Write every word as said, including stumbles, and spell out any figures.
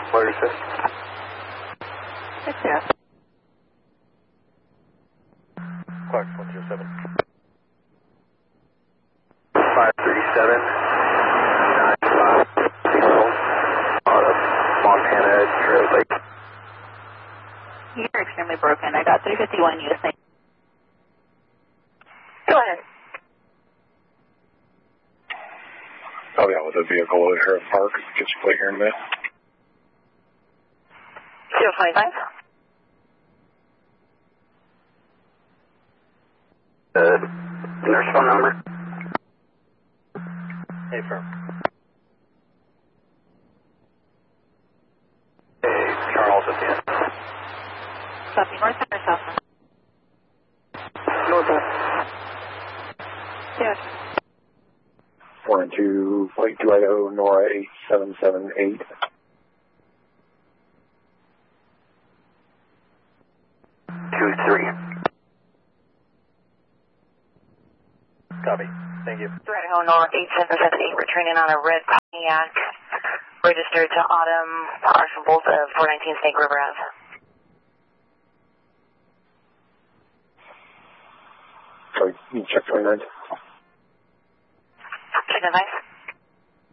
Where is this? It's there. Clark, one zero seven. five three seven. nine five. Out of Montana Trail Lake. You're extremely broken. I got three fifty-one U S A. Go ahead. Oh yeah, with a vehicle over here at Park. Get your plate here in a minute. zero twenty-five. Uh, nurse phone number? Hey, firm. Hey, Charles at the end. Copy. North or south? North. Yes. Four and two, flight to Idaho, Nora eight seven seven eight. Two three. Copy. Thank you. Idaho, Nora eight seven seven eight, returning on a red Pontiac, registered to Autumn Archibald of four nineteen Snake River Ave. Sorry, you check twenty-nine. Check the device.